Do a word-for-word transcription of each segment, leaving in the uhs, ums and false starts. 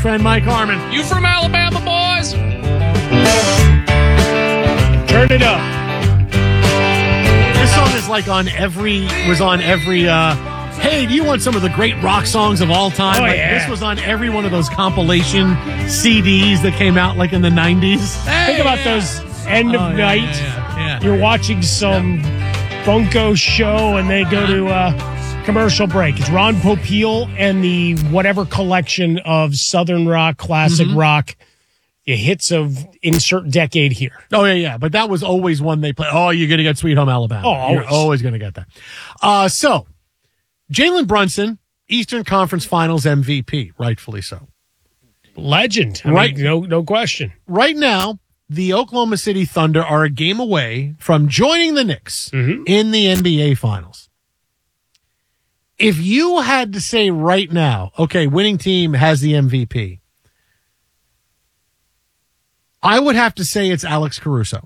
Friend Mike Harmon. You from Alabama, boys? Turn it up. This song is like on every, was on every, uh, hey, do you want some of the great rock songs of all time? Oh, like, yeah. This was on every one of those compilation C Ds that came out like in the nineties. Hey, Think about yeah. those end of oh, yeah, night. Yeah, yeah, yeah. You're watching some yep. Bunko show and they go to uh, commercial break. It's Ron Popeil and the whatever collection of Southern rock, classic mm-hmm. rock, the hits of insert decade here. Oh, yeah, yeah. But that was always one they play. Oh, you're going to get Sweet Home Alabama. Oh, always. You're always going to get that. Uh, so, Jalen Brunson, Eastern Conference Finals M V P, rightfully so. Legend. I right. mean, no, no question. Right now, the Oklahoma City Thunder are a game away from joining the Knicks mm-hmm. in the N B A Finals. If you had to say right now, okay, winning team has the M V P, I would have to say it's Alex Caruso.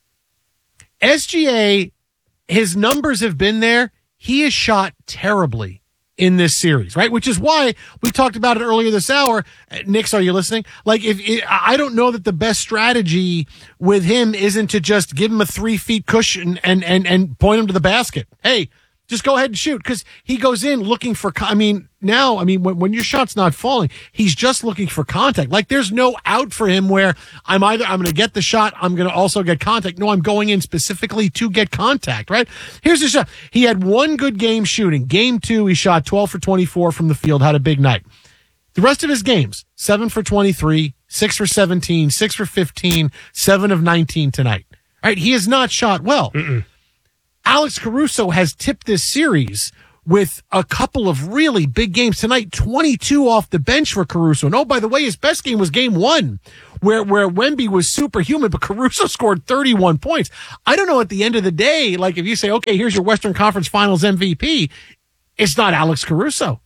S G A, his numbers have been there. He has shot terribly in this series, right? Which is why we talked about it earlier this hour. Knicks, are you listening? Like, if it, I don't know that the best strategy with him isn't to just give him a three feet cushion and and and point him to the basket. Hey, just go ahead and shoot, because he goes in looking for. I mean, now, I mean, when, when your shot's not falling, he's just looking for contact. Like, there's no out for him where I'm either I'm going to get the shot, I'm going to also get contact. No, I'm going in specifically to get contact. Right? Here's the shot. He had one good game shooting. Game two, he shot twelve for twenty-four from the field, had a big night. The rest of his games, seven for twenty-three, six for seventeen, six for fifteen, seven of nineteen tonight. Right? He has not shot well. Mm-mm. Alex Caruso has tipped this series with a couple of really big games tonight. twenty-two off the bench for Caruso. And oh, by the way, his best game was game one, where where Wemby was superhuman, but Caruso scored thirty-one points. I don't know, at the end of the day, like if you say, okay, here's your Western Conference Finals M V P, it's not Alex Caruso.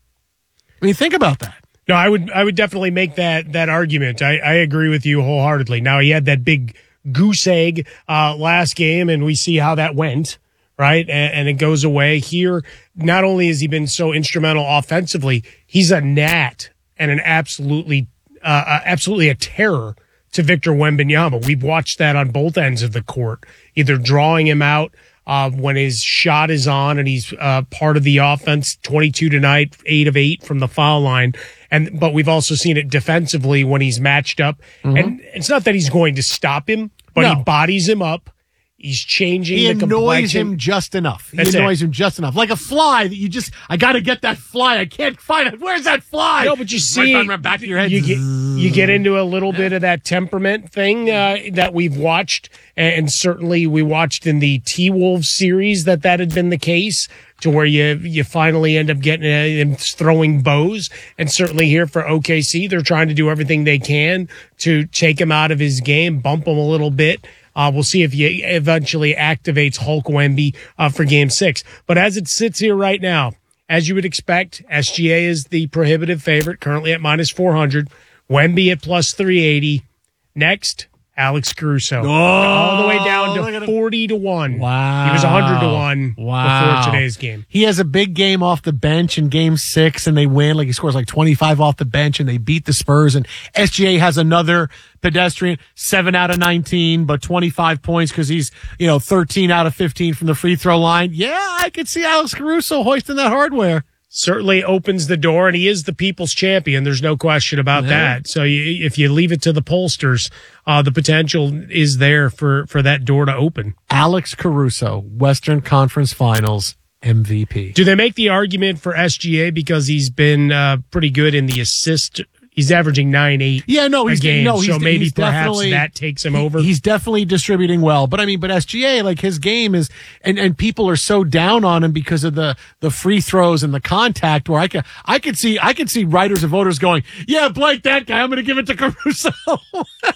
I mean, think about that. No, I would I would definitely make that that argument. I, I agree with you wholeheartedly. Now, he had that big goose egg uh, last game, and we see how that went. Right. And, and it goes away here. Not only has he been so instrumental offensively, he's a gnat and an absolutely, uh, absolutely a terror to Victor Wembanyama. We've watched that on both ends of the court, either drawing him out, uh, when his shot is on and he's, uh, part of the offense, twenty-two tonight, eight of eight from the foul line. And, but we've also seen it defensively when he's matched up. Mm-hmm. And it's not that he's going to stop him, but no. he bodies him up. He's changing he the complexion. He annoys him just enough. He That's annoys it. him just enough. Like a fly that you just, I got to get that fly. I can't find it. Where's that fly? No, but you see, right, right back of your head. You get, you get into a little bit of that temperament thing uh, that we've watched, and certainly we watched in the T-Wolves series that that had been the case, to where you you finally end up getting uh, him throwing bows. And certainly here for O K C, they're trying to do everything they can to take him out of his game, bump him a little bit. Uh, we'll see if he eventually activates Hulk Wemby uh, for game six. But as it sits here right now, as you would expect, S G A is the prohibitive favorite, currently at minus four hundred. Wemby at plus three eighty. Next, Alex Caruso. Oh, all the way down to forty to one. Wow. He was one hundred to one wow. before today's game. He has a big game off the bench in game six, and they win. Like, he scores like twenty-five off the bench, and they beat the Spurs. And S G A has another pedestrian, seven out of nineteen, but twenty-five points because he's, you know, thirteen out of fifteen from the free throw line. Yeah, I could see Alex Caruso hoisting that hardware. Certainly opens the door, and he is the people's champion. There's no question about yeah. that. So you, if you leave it to the pollsters, uh, the potential is there for, for that door to open. Alex Caruso, Western Conference Finals M V P. Do they make the argument for S G A because he's been uh, pretty good in the assist? He's averaging nine eight. Yeah, no, he's a game, no, he's, so maybe he's perhaps that takes him he, over. He's definitely distributing well, but I mean, but S G A, like, his game is, and, and people are so down on him because of the the free throws and the contact. Where I could I could see I could see writers and voters going, yeah, Blake, that guy, I'm going to give it to Caruso.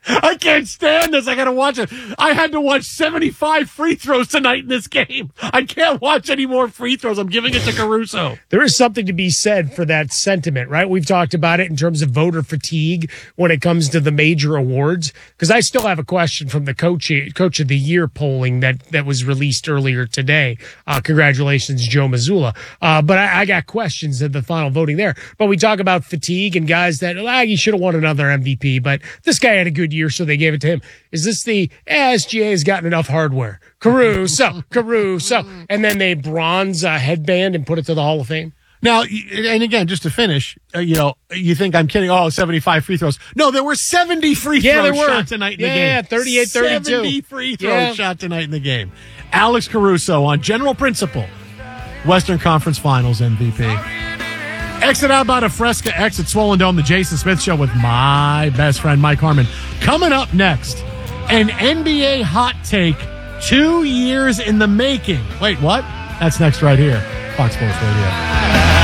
I can't stand this. I got to watch it. I had to watch seventy-five free throws tonight in this game. I can't watch any more free throws. I'm giving it to Caruso. There is something to be said for that sentiment, right? We've talked about it in terms of voter fatigue when it comes to the major awards. Because I still have a question from the coach, coach of the year polling that, that was released earlier today. Uh, congratulations, Joe Mazzulla. Uh, but I, I got questions at the final voting there. But we talk about fatigue and guys that, ah, he should have won another M V P, but this guy had a good year, so they gave it to him. Is this the eh, S G A has gotten enough hardware? Caruso, Caruso. And then they bronze a headband and put it to the Hall of Fame? Now, and again, just to finish, uh, you know, you think I'm kidding. Oh, seventy-five free throws. No, there were seventy free yeah, throws there were. shot tonight in yeah, the game. Yeah, thirty-eight thirty-two. seventy free throws yeah. shot tonight in the game. Alex Caruso on General Principle, Western Conference Finals M V P. Exit out about a Fresca, exit Swollen Dome, the Jason Smith Show with my best friend, Mike Harmon. Coming up next, an N B A hot take two years in the making. Wait, what? That's next right here. Fox Sports Radio.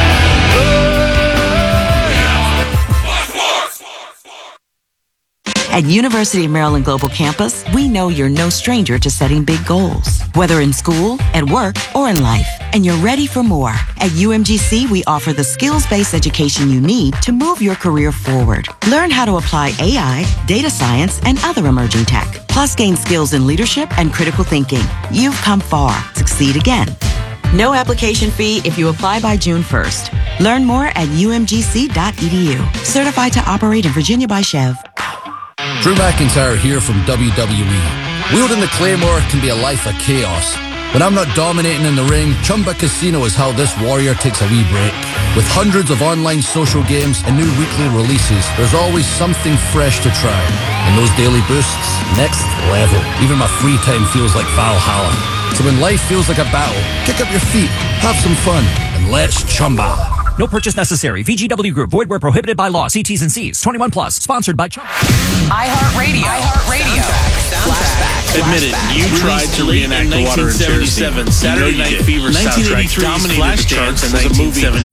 At University of Maryland Global Campus, we know you're no stranger to setting big goals, whether in school, at work, or in life, and you're ready for more. At U M G C, we offer the skills-based education you need to move your career forward. Learn how to apply A I, data science, and other emerging tech, plus gain skills in leadership and critical thinking. You've come far. Succeed again. No application fee if you apply by June first. Learn more at U M G C dot E D U. Certified to operate in Virginia by Chev. Drew McIntyre here from W W E. Wielding the Claymore can be a life of chaos. When I'm not dominating in the ring, Chumba Casino is how this warrior takes a wee break. With hundreds of online social games and new weekly releases, there's always something fresh to try. And those daily boosts, next level. Even my free time feels like Valhalla. So when life feels like a battle, kick up your feet, have some fun, and let's Chumba. No purchase necessary. V G W Group. Void where prohibited by law. See T's and C's. twenty-one plus. Sponsored by Chumba. iHeartRadio. iHeartRadio. Flashback. Admit it, you tried to reenact the water in seventy-seven. Saturday Night Fever soundtrack dominated the charts in nineteen seventy.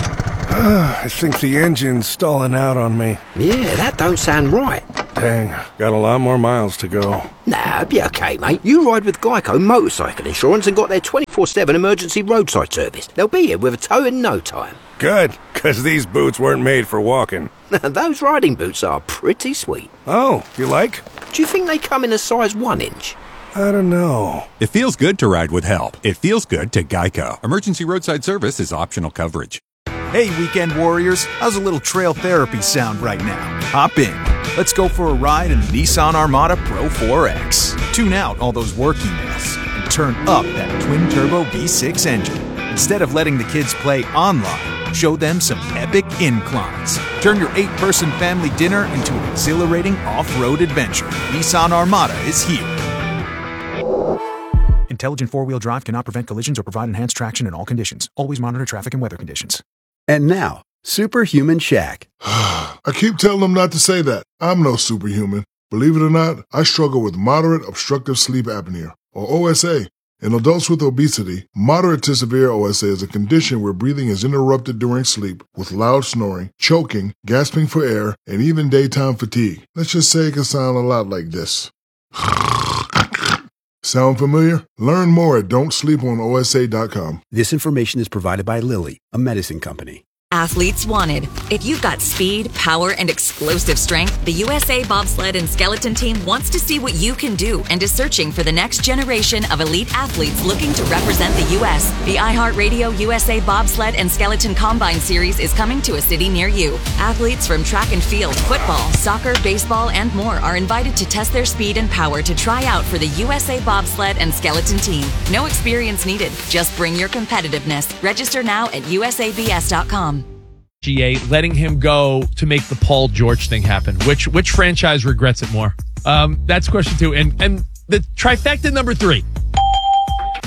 I think the engine's stalling out on me. Yeah, that don't sound right. Dang, got a lot more miles to go. Nah, be okay, mate. You ride with Geico Motorcycle Insurance and got their twenty-four seven emergency roadside service. They'll be here with a tow in no time. Good, because these boots weren't made for walking. Those riding boots are pretty sweet. Oh, you like? Do you think they come in a size one inch? I don't know. It feels good to ride with help. It feels good to Geico. Emergency roadside service is optional coverage. Hey, weekend warriors, how's a little trail therapy sound right now? Hop in. Let's go for a ride in the Nissan Armada Pro four X. Tune out all those work emails and turn up that twin-turbo V six engine. Instead of letting the kids play online, show them some epic inclines. Turn your eight-person family dinner into an exhilarating off-road adventure. Nissan Armada is here. Intelligent four-wheel drive cannot prevent collisions or provide enhanced traction in all conditions. Always monitor traffic and weather conditions. And now, Superhuman Shaq. I keep telling them not to say that. I'm no superhuman. Believe it or not, I struggle with moderate obstructive sleep apnea, or O S A. In adults with obesity, moderate to severe O S A is a condition where breathing is interrupted during sleep with loud snoring, choking, gasping for air, and even daytime fatigue. Let's just say it can sound a lot like this. Sound familiar? Learn more at don't sleep on O S A dot com. This information is provided by Lilly, a medicine company. Athletes wanted. If you've got speed, power, and explosive strength, the U S A Bobsled and Skeleton Team wants to see what you can do and is searching for the next generation of elite athletes looking to represent the U S. The iHeartRadio U S A Bobsled and Skeleton Combine Series is coming to a city near you. Athletes from track and field, football, soccer, baseball, and more are invited to test their speed and power to try out for the U S A Bobsled and Skeleton Team. No experience needed. Just bring your competitiveness. Register now at U S A B S dot com. G A letting him go to make the Paul George thing happen. Which which franchise regrets it more? Um, that's question two. And and the trifecta number three.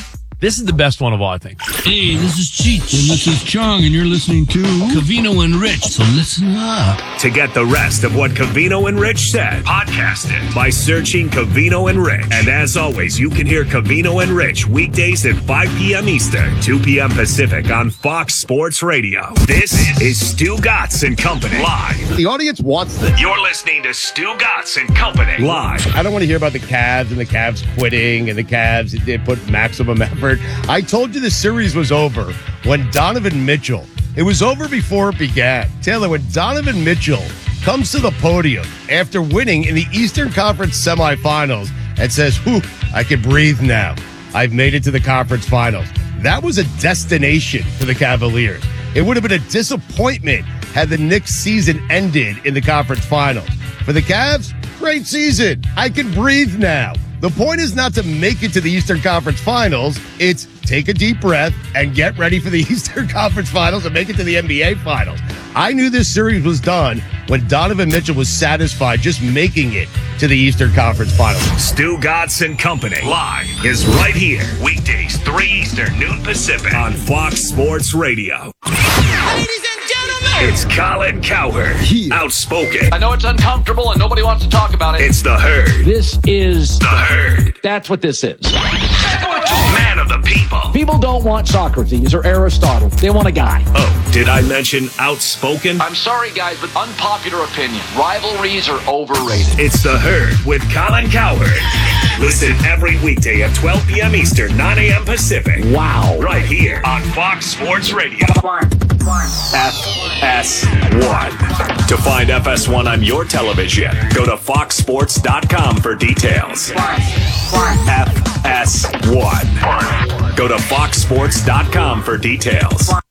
This is the best one of all, I think. Hey, this is Cheech. And this is Chong, and you're listening to Covino and Rich. So listen up. To get the rest of what Covino and Rich said, podcast it by searching Covino and Rich. And as always, you can hear Covino and Rich weekdays at five p.m. Eastern, two p.m. Pacific on Fox Sports Radio. This is Stu Gatz and Company live. The audience wants this. You're listening to Stu Gatz and Company live. I don't want to hear about the Cavs and the Cavs quitting and the Cavs did put maximum effort. I told you the series was over when Donovan Mitchell, it was over before it began. Taylor, when Donovan Mitchell comes to the podium after winning in the Eastern Conference semifinals and says, whew, I can breathe now. I've made it to the conference finals. That was a destination for the Cavaliers. It would have been a disappointment had the Knicks season ended in the conference finals. For the Cavs, great season. I can breathe now. The point is not to make it to the Eastern Conference Finals. It's take a deep breath and get ready for the Eastern Conference Finals and make it to the N B A Finals. I knew this series was done when Donovan Mitchell was satisfied just making it to the Eastern Conference Finals. Stu Gatz and Company live is right here. Weekdays, three Eastern, noon Pacific on Fox Sports Radio. Ladies and gentlemen, it's Colin Cowherd, outspoken. I know it's uncomfortable and nobody wants to talk about it. It's the Herd. This is the Herd. That's what this is. Man of the people. People don't want Socrates or Aristotle. They want a guy. Oh, did I mention outspoken? I'm sorry, guys, but unpopular opinion. Rivalries are overrated. It's the Herd with Colin Cowherd. Listen every weekday at twelve p.m. Eastern, nine a.m. Pacific. Wow. Right here on Fox Sports Radio. F S one. To find F S one on your television, go to fox sports dot com for details. F S one. Go to fox sports dot com for details.